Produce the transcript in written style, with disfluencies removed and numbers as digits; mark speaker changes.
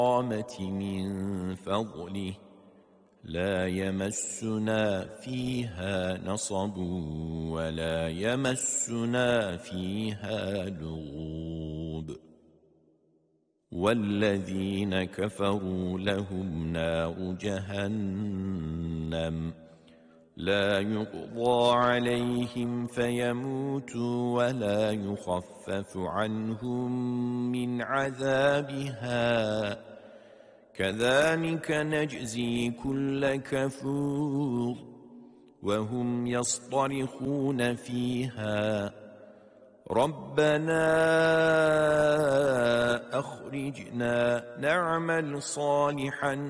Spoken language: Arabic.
Speaker 1: من فضله لا يمسنا فيها نصب ولا يمسنا فيها لغوب والذين كفروا لهم نار جهنم لا يقضى عليهم فيموتوا ولا يخفف عنهم من عذابها كذلك نجزي كل كفور وهم يصطرخون فيها ربنا أخرجنا نعمل صالحا